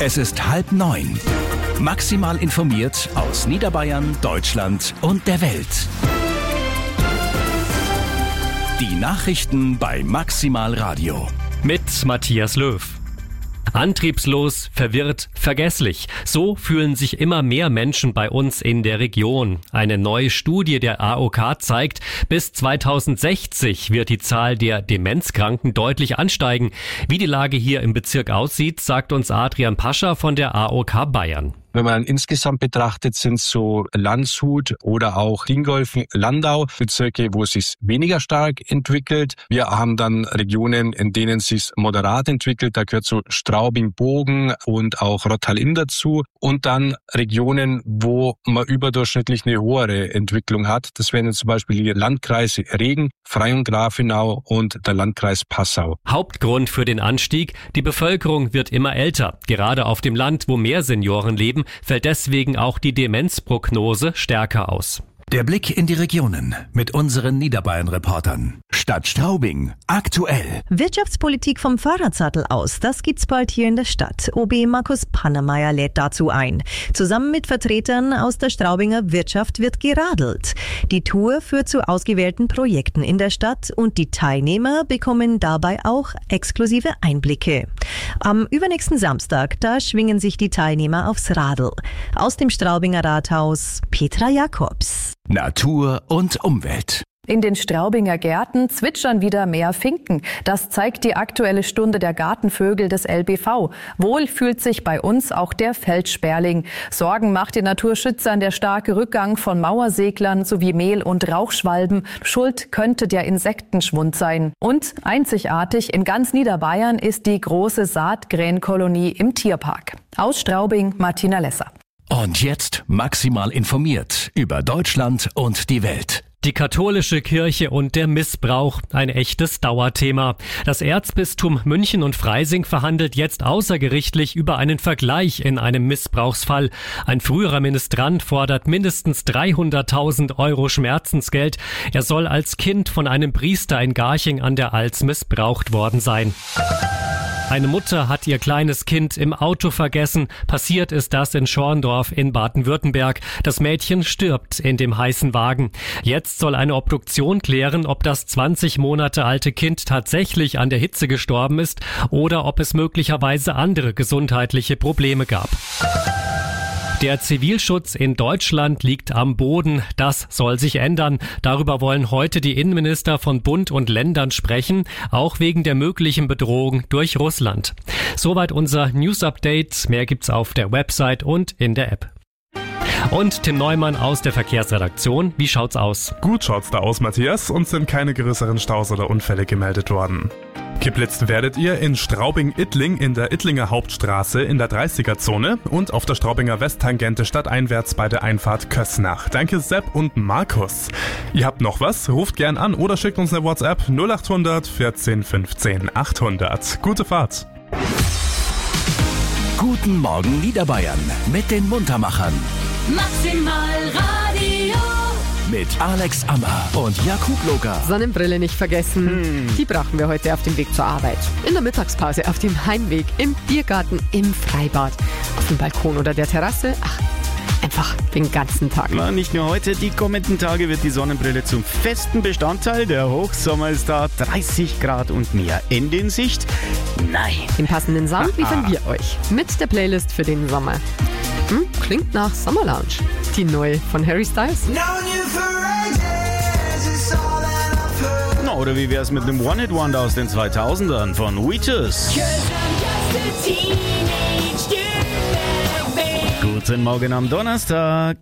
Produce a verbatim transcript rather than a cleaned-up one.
Es ist halb neun. Maximal informiert aus Niederbayern, Deutschland und der Welt. Die Nachrichten bei Maximal Radio. Mit Matthias Löw. Antriebslos, verwirrt, vergesslich. So fühlen sich immer mehr Menschen bei uns in der Region. Eine neue Studie der A O K zeigt, bis zweitausendsechzig wird die Zahl der Demenzkranken deutlich ansteigen. Wie die Lage hier im Bezirk aussieht, sagt uns Adrian Pascha von der A O K Bayern. Wenn man insgesamt betrachtet, sind so Landshut oder auch Dingolfing, Landau Bezirke, wo es sich weniger stark entwickelt. Wir haben dann Regionen, in denen es sich moderat entwickelt. Da gehört so Straubing, Bogen und auch Rottal-Inn dazu. Und dann Regionen, wo man überdurchschnittlich eine höhere Entwicklung hat. Das wären zum Beispiel die Landkreise Regen, Freyung, Grafenau und der Landkreis Passau. Hauptgrund für den Anstieg: die Bevölkerung wird immer älter. Gerade auf dem Land, wo mehr Senioren leben, fällt deswegen auch die Demenzprognose stärker aus. Der Blick in die Regionen mit unseren Niederbayern-Reportern. Stadt Straubing, aktuell. Wirtschaftspolitik vom Fahrradsattel aus, das gibt's bald hier in der Stadt. O B Markus Pannemeyer lädt dazu ein. Zusammen mit Vertretern aus der Straubinger Wirtschaft wird geradelt. Die Tour führt zu ausgewählten Projekten in der Stadt und die Teilnehmer bekommen dabei auch exklusive Einblicke. Am übernächsten Samstag, da schwingen sich die Teilnehmer aufs Radl. Aus dem Straubinger Rathaus, Petra Jakobs. Natur und Umwelt. In den Straubinger Gärten zwitschern wieder mehr Finken. Das zeigt die Aktuelle Stunde der Gartenvögel des L B V. Wohl fühlt sich bei uns auch der Feldsperling. Sorgen macht den Naturschützern der starke Rückgang von Mauerseglern sowie Mehl- und Rauchschwalben. Schuld könnte der Insektenschwund sein. Und einzigartig in ganz Niederbayern ist die große Saatgränkolonie im Tierpark. Aus Straubing, Martina Lesser. Und jetzt maximal informiert über Deutschland und die Welt. Die katholische Kirche und der Missbrauch, ein echtes Dauerthema. Das Erzbistum München und Freising verhandelt jetzt außergerichtlich über einen Vergleich in einem Missbrauchsfall. Ein früherer Ministrant fordert mindestens dreihunderttausend Euro Schmerzensgeld. Er soll als Kind von einem Priester in Garching an der Alz missbraucht worden sein. Eine Mutter hat ihr kleines Kind im Auto vergessen. Passiert ist das in Schorndorf in Baden-Württemberg. Das Mädchen stirbt in dem heißen Wagen. Jetzt soll eine Obduktion klären, ob das zwanzig Monate alte Kind tatsächlich an der Hitze gestorben ist oder ob es möglicherweise andere gesundheitliche Probleme gab. Der Zivilschutz in Deutschland liegt am Boden. Das soll sich ändern. Darüber wollen heute die Innenminister von Bund und Ländern sprechen, auch wegen der möglichen Bedrohung durch Russland. Soweit unser News-Update. Mehr gibt's auf der Website und in der App. Und Tim Neumann aus der Verkehrsredaktion. Wie schaut's aus? Gut schaut's da aus, Matthias. Uns sind keine größeren Staus oder Unfälle gemeldet worden. Geblitzt werdet ihr in Straubing-Ittling in der Ittlinger Hauptstraße in der dreißiger-Zone und auf der Straubinger Westtangente stadteinwärts bei der Einfahrt Kössnach. Danke Sepp und Markus. Ihr habt noch was? Ruft gern an oder schickt uns eine WhatsApp null achthundert vierzehn fünfzehn achthundert. Gute Fahrt. Guten Morgen Niederbayern mit den Muntermachern. Maximal Radio. Mit Alex Ammer und Jakub Loga. Sonnenbrille nicht vergessen. Hm. Die brauchen wir heute auf dem Weg zur Arbeit. In der Mittagspause, auf dem Heimweg, im Biergarten, im Freibad, auf dem Balkon oder der Terrasse. Ach, einfach den ganzen Tag. Na, nicht nur heute, die kommenden Tage wird die Sonnenbrille zum festen Bestandteil. Der Hochsommer ist da, dreißig Grad und mehr. Ende in Sicht? Nein. Den passenden Sound liefern wir euch mit der Playlist für den Sommer. Hm, klingt nach Summer Lounge. Die neue von Harry Styles. Na, oder wie wär's mit einem One-Hit-Wonder aus den zweitausendern von Wheatus? Guten Morgen am Donnerstag.